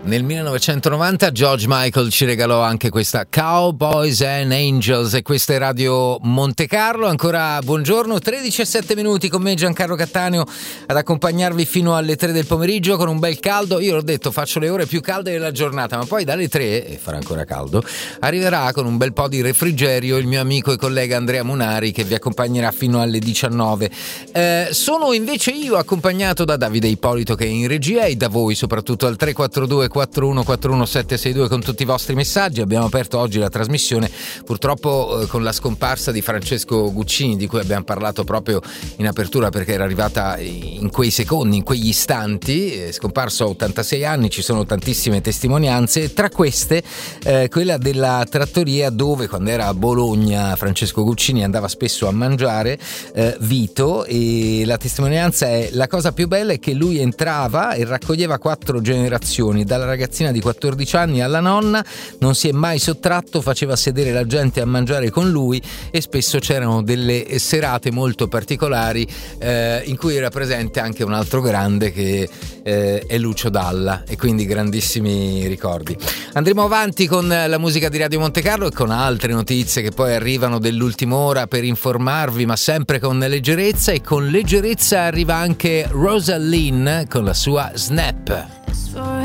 Nel 1990 George Michael ci regalò anche questa Cowboys and Angels, e questa è Radio Monte Carlo. Ancora buongiorno, 13:07 minuti con me Giancarlo Cattaneo ad accompagnarvi fino alle 3 del pomeriggio con un bel caldo. Io l'ho detto, faccio le ore più calde della giornata, ma poi dalle 3, e farà ancora caldo, arriverà con un bel po' di refrigerio il mio amico e collega Andrea Munari, che vi accompagnerà fino alle 19. Sono invece io accompagnato da Davide Ippolito, che è in regia, e da voi soprattutto al 342 4141762 con tutti i vostri messaggi. Abbiamo aperto oggi la trasmissione purtroppo con la scomparsa di Francesco Guccini, di cui abbiamo parlato proprio in apertura perché era arrivata in quei secondi, in quegli istanti. È scomparso a 86 anni, ci sono tantissime testimonianze, tra queste quella della trattoria dove, quando era a Bologna, Francesco Guccini andava spesso a mangiare, Vito, e la testimonianza è: la cosa più bella è che lui entrava e raccoglieva 4 generazioni, dalla ragazzina di 14 anni alla nonna, non si è mai sottratto, faceva sedere la gente a mangiare con lui, e spesso c'erano delle serate molto particolari in cui era presente anche un altro grande che è Lucio Dalla, e quindi grandissimi ricordi. Andremo avanti con la musica di Radio Monte Carlo e con altre notizie che poi arrivano dell'ultima ora per informarvi, ma sempre con leggerezza, e con leggerezza arriva anche Rosaline con la sua Snap.